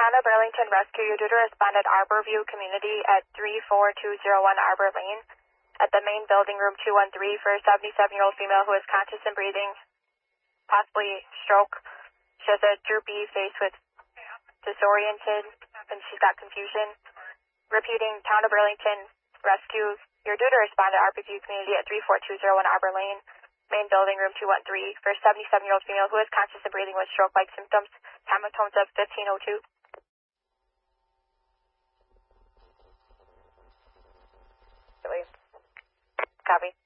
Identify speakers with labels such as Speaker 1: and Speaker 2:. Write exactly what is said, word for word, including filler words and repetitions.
Speaker 1: Town of Burlington Rescue, you're due to respond at Arborview Community at three four two zero one Arbor Lane at the main building, room two one three, for a seventy-seven-year-old female who is conscious and breathing, possibly stroke. She has a droopy face with disoriented, and she's got confusion. Repeating, Town of Burlington Rescue, you're due to respond at Arborview Community at three four two zero one Arbor Lane, main building, room two one three, for a seventy-seven-year-old female who is conscious and breathing with stroke-like symptoms. Time of tones of fifteen oh two. Copy.